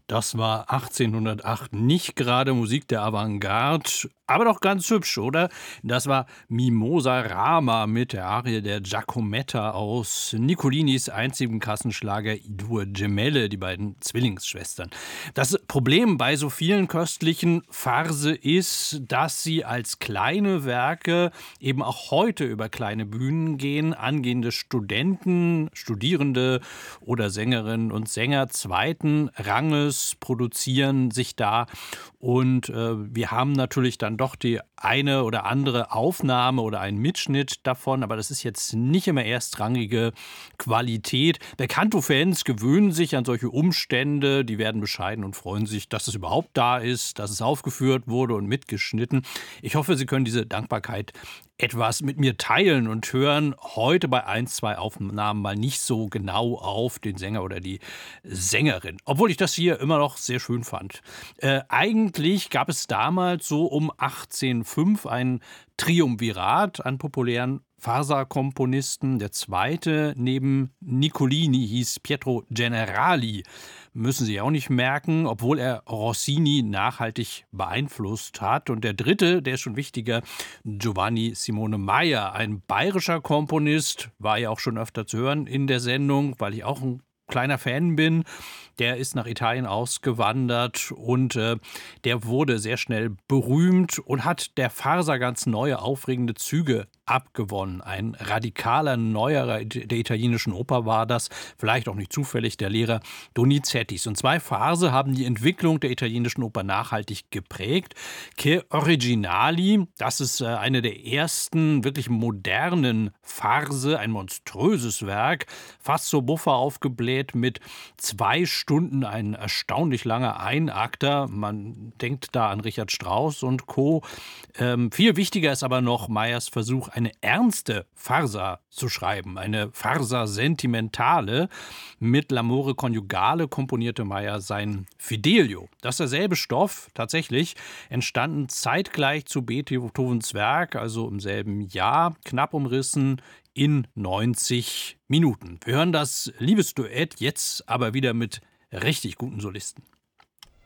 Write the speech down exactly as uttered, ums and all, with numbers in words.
Das war achtzehnhundertacht nicht gerade Musik der Avantgarde, aber doch ganz hübsch, oder? Das war Mimosa Rama mit der Arie der Giacometta aus Niccolinis einzigem Kassenschlager I due Gemelle, die beiden Zwillingsschwestern. Das Problem bei so vielen köstlichen Farse ist, dass sie als kleine Werke eben auch heute über kleine Bühnen gehen. Angehende Studenten, Studierende oder Sängerinnen und Sänger zweiten Ranges produzieren sich da. Und äh, wir haben natürlich dann doch die eine oder andere Aufnahme oder einen Mitschnitt davon, aber das ist jetzt nicht immer erstrangige Qualität. Der Canto-Fans gewöhnen sich an solche Umstände, die werden bescheiden und freuen sich, dass es überhaupt da ist, dass es aufgeführt wurde und mitgeschnitten. Ich hoffe, Sie können diese Dankbarkeit etwas mit mir teilen und hören heute bei ein, zwei Aufnahmen mal nicht so genau auf den Sänger oder die Sängerin. Obwohl ich das hier immer noch sehr schön fand. Äh, eigentlich gab es damals so um achtzehnhundertfünf ein Triumvirat an populären Farsa-Komponisten. Der zweite neben Niccolini hieß Pietro Generali. Müssen Sie auch nicht merken, obwohl er Rossini nachhaltig beeinflusst hat. Und der dritte, der ist schon wichtiger, Giovanni Simone Mayr, ein bayerischer Komponist, war ja auch schon öfter zu hören in der Sendung, weil ich auch ein kleiner Fan bin. Der ist nach Italien ausgewandert und äh, der wurde sehr schnell berühmt und hat der Farsa ganz neue, aufregende Züge abgewonnen. Ein radikaler Neuerer der italienischen Oper war das, vielleicht auch nicht zufällig, der Lehrer Donizettis. Und zwei Farse haben die Entwicklung der italienischen Oper nachhaltig geprägt. Che Originali, das ist äh, eine der ersten wirklich modernen Farse, ein monströses Werk, fast so buffer aufgebläht mit zwei Stunden, ein erstaunlich langer Einakter. Man denkt da an Richard Strauss und Co. Ähm, viel wichtiger ist aber noch Mayrs Versuch, eine ernste Farsa zu schreiben, eine Farsa sentimentale. Mit L'amore coniugale komponierte Mayr sein Fidelio. Das ist derselbe Stoff, tatsächlich, entstanden zeitgleich zu Beethovens Werk, also im selben Jahr, knapp umrissen, in neunzig Minuten. Wir hören das Liebesduett jetzt aber wieder mit richtig guten Solisten.